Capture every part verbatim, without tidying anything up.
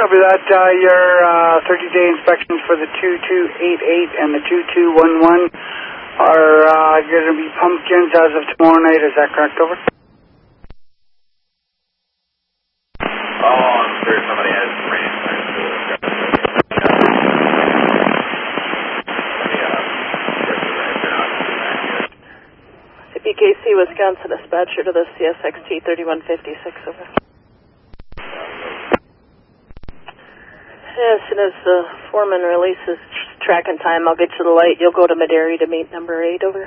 Copy that. Uh, your uh, thirty-day inspections for the two two eight eight and the two two one one are uh, going to be pumpkins as of tomorrow night. Is that correct? Over. Oh, I'm sure somebody has rain. B K C, Wisconsin, dispatcher to the C S X T thirty-one fifty-six, over. Yeah, as soon as the foreman releases tracking time, I'll get you the light. You'll go to Maderi to meet number eight, over.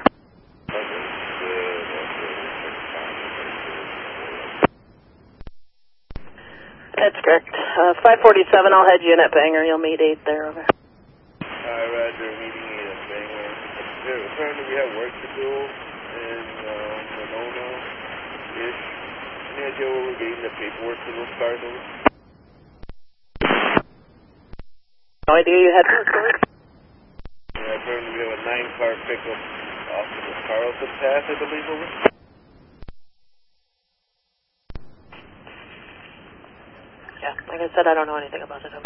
That's correct. Uh, five forty-seven, I'll head you in at Bangor. You'll meet eight there, over. Hi, Roger, meeting eight at Bangor. Yeah, apparently we have work to do in um, Winona-ish. Any idea where we're getting the paperwork for those cars over? No idea you had work, over? Yeah, apparently we have a nine-car pickup off of the Carlson Pass, I believe, over. Yeah, like I said, I don't know anything about it, over.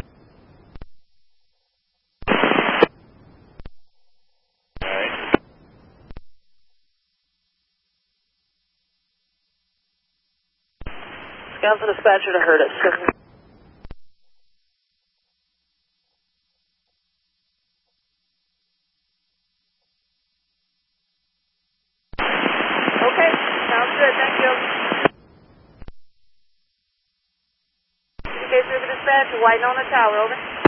Wisconsin dispatcher to Hurtis. Okay, sounds good, thank you. B K C River dispatch, Winona Tower, over.